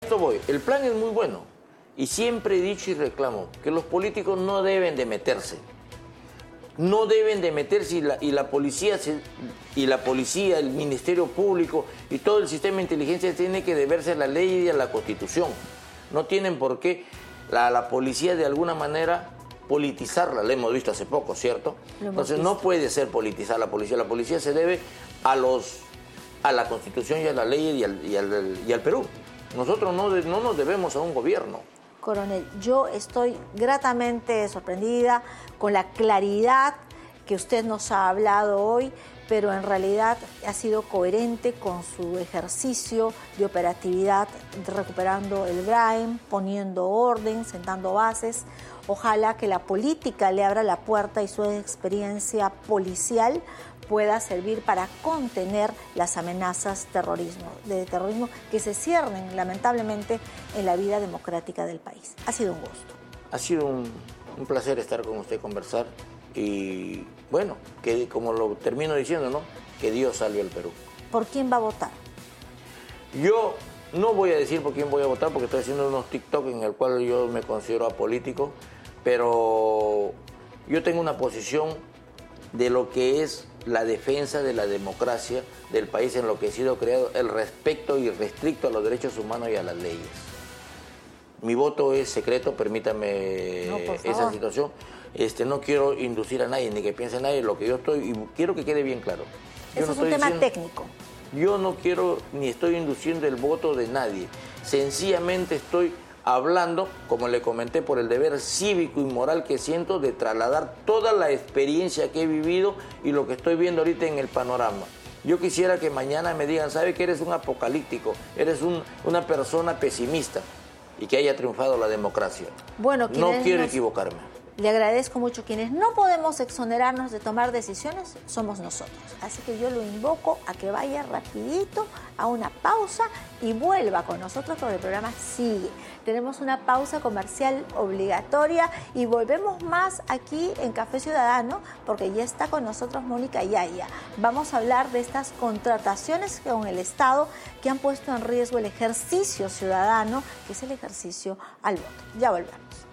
esto voy. El plan es muy bueno. Y siempre he dicho y reclamo que los políticos no deben de meterse. No deben de meterse y la policía, el Ministerio Público y todo el sistema de inteligencia tiene que deberse a la ley y a la Constitución. No tienen por qué la policía de alguna manera politizarla. La hemos visto hace poco, ¿cierto? Entonces no puede ser politizar la policía. La policía se debe a la Constitución y a la ley y al Perú. Nosotros no nos debemos a un gobierno. Coronel, yo estoy gratamente sorprendida con la claridad que usted nos ha hablado hoy, pero en realidad ha sido coherente con su ejercicio de operatividad, recuperando el BRAEM, poniendo orden, sentando bases. Ojalá que la política le abra la puerta y su experiencia policial pueda servir para contener las amenazas de terrorismo que se ciernen lamentablemente en la vida democrática del país. Ha sido un gusto. Ha sido un placer estar con usted, conversar y bueno, que como lo termino diciendo, ¿no? Que Dios salve al Perú. ¿Por quién va a votar? Yo no voy a decir por quién voy a votar porque estoy haciendo unos TikTok en el cual yo me considero apolítico, pero yo tengo una posición de lo que es la defensa de la democracia del país en lo que ha sido creado, el respeto irrestricto a los derechos humanos y a las leyes. Mi voto es secreto, permítame esa situación. No quiero inducir a nadie, ni que piense a nadie lo que yo estoy, y quiero que quede bien claro. Eso es un tema técnico. Yo no quiero ni estoy induciendo el voto de nadie. Sencillamente estoy hablando, como le comenté, por el deber cívico y moral que siento de trasladar toda la experiencia que he vivido y lo que estoy viendo ahorita en el panorama. Yo quisiera que mañana me digan, ¿sabe que eres un apocalíptico? Eres una persona pesimista y que haya triunfado la democracia. Bueno, no quiero equivocarme. Le agradezco mucho. Quienes no podemos exonerarnos de tomar decisiones somos nosotros. Así que yo lo invoco a que vaya rapidito a una pausa y vuelva con nosotros porque el programa sigue. Tenemos una pausa comercial obligatoria y volvemos más aquí en Café Ciudadano porque ya está con nosotros Mónica Yaya. Vamos a hablar de estas contrataciones con el Estado que han puesto en riesgo el ejercicio ciudadano, que es el ejercicio al voto. Ya volvemos.